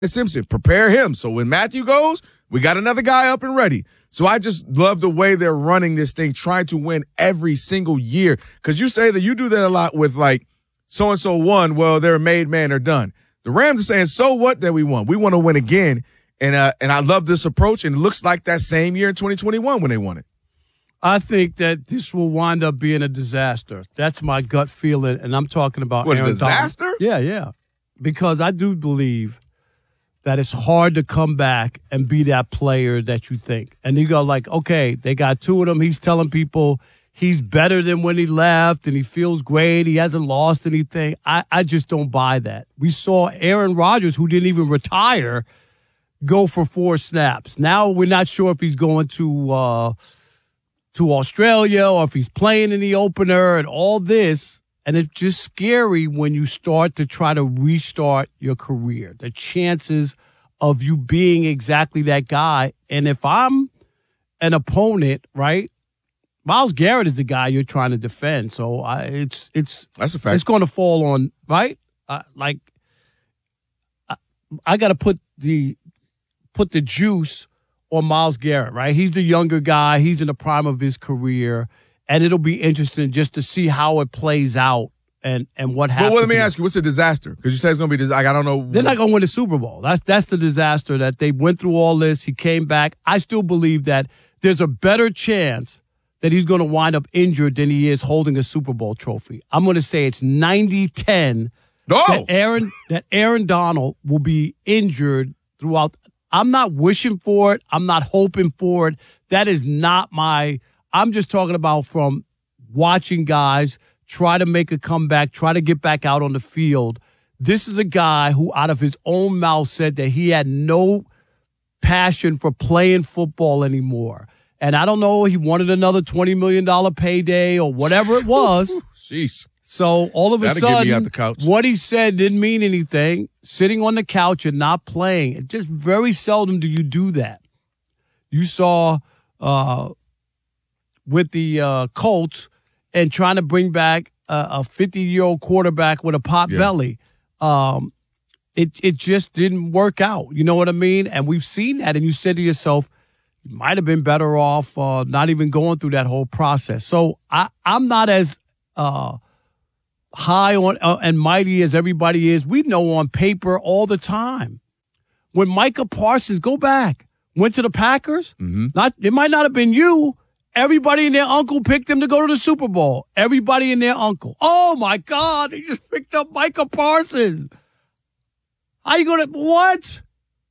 Simpson. Prepare him. So when Matthew goes, we got another guy up and ready. So I just love the way they're running this thing, trying to win every single year. Because you say that you do that a lot with like so-and-so won. Well, they're a made man, they're done. The Rams are saying, so what that we won? We want to win again. And I love this approach. And it looks like that same year in 2021 when they won it. I think that this will wind up being a disaster. That's my gut feeling. And I'm talking about What, Aaron a disaster? Donald. Yeah. Because I do believe that it's hard to come back and be that player that you think. And you go like, okay, they got two of them. He's telling people he's better than when he left and he feels great. He hasn't lost anything. I just don't buy that. We saw Aaron Rodgers, who didn't even retire, go for 4 snaps. Now we're not sure if he's going to Australia or if he's playing in the opener and all this. And it's just scary when you start to try to restart your career, the chances of you being exactly that guy. And if I'm an opponent, right, Myles Garrett is the guy you're trying to defend. So that's a fact. It's going to fall on, right? I got to put the juice on Myles Garrett, right? He's the younger guy. He's in the prime of his career. And it'll be interesting just to see how it plays out and what happens. But let me ask you, what's a disaster? Because you said it's going to be I don't know. They're not going to win the Super Bowl. That's the disaster that they went through all this. He came back. I still believe that there's a better chance that he's going to wind up injured than he is holding a Super Bowl trophy. I'm going to say it's 90-10 that Aaron Donald will be injured throughout. I'm not wishing for it. I'm not hoping for it. That is not I'm just talking about from watching guys try to make a comeback, try to get back out on the field. This is a guy who out of his own mouth said that he had no passion for playing football anymore. And I don't know, he wanted another $20 million payday or whatever it was. Jeez. So all of a sudden, get me out the couch. What he said didn't mean anything. Sitting on the couch and not playing. It just very seldom do you do that. You saw with the Colts and trying to bring back a 50-year-old quarterback with a pot belly. It just didn't work out. You know what I mean? And we've seen that. And you said to yourself, you might have been better off not even going through that whole process. So I'm not as high on and mighty as everybody is. We know on paper all the time. When Micah Parsons, go back, went to the Packers, it might not have been you. Everybody and their uncle picked him to go to the Super Bowl. Everybody and their uncle. Oh, my God, they just picked up Micah Parsons. How you going to, what?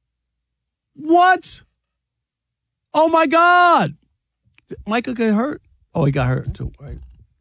What? Oh, my God. Did Micah get hurt? Oh, he got hurt too, right?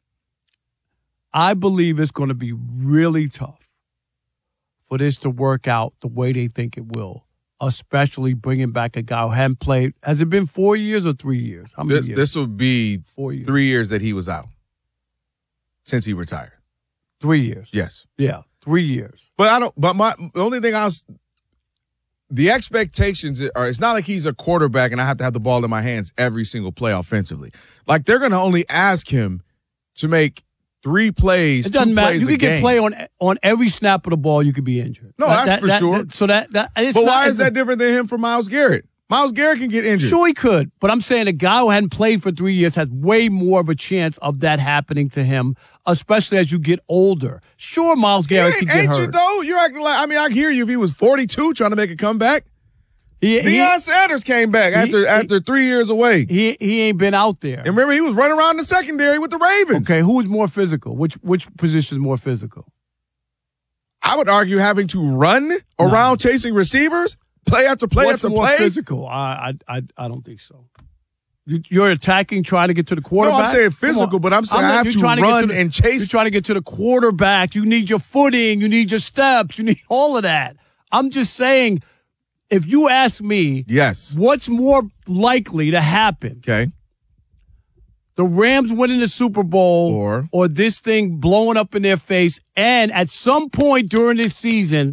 I believe it's going to be really tough for this to work out the way they think it will, especially bringing back a guy who hadn't played. Has it been 4 years or 3 years? How many years? This will be 4 years. 3 years that he was out since he retired. 3 years. Yes. Yeah, 3 years. But the only thing the expectations are, it's not like he's a quarterback and I have to have the ball in my hands every single play offensively. Like they're going to only ask him to make 3 plays, it doesn't 2 matter. plays You a could game. get play on every snap of the ball. You could be injured. No, that's for sure. But why is that different than him for Myles Garrett? Myles Garrett can get injured. Sure, he could. But I'm saying a guy who hadn't played for 3 years has way more of a chance of that happening to him, especially as you get older. Sure, Myles Garrett could get hurt. Ain't you, though? You're acting like, I hear you if he was 42 trying to make a comeback. Deion Sanders came back after 3 years away. He ain't been out there. And remember, he was running around the secondary with the Ravens. Okay, who is more physical? Which position is more physical? I would argue having to run around chasing receivers, play after play What's after more play. Physical? I don't think so. You're attacking, trying to get to the quarterback. No, I'm saying physical, but I'm saying I have to run and chase. You're trying to get to the quarterback. You need your footing. You need your steps. You need all of that. I'm just saying, if you ask me, yes, what's more likely to happen? Okay. The Rams winning the Super Bowl or this thing blowing up in their face, and at some point during this season,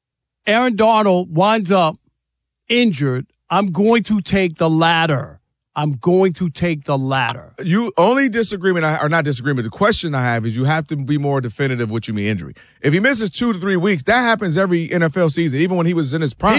Aaron Donald winds up injured. I'm going to take the latter. I'm going to take the latter. You only disagreement, or not disagreement, the question I have is you have to be more definitive what you mean injury. If he misses 2 to 3 weeks, that happens every NFL season, even when he was in his prime.